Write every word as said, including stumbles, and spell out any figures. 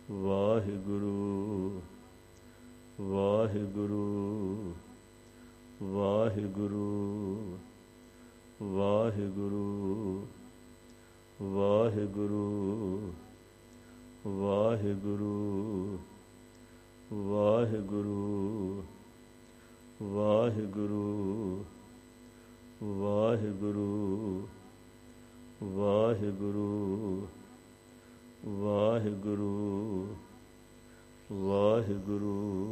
Waheguru Waheguru Waheguru Waheguru Waheguru Waheguru Waheguru Waheguru Waheguru Waheguru Waheguru Waheguru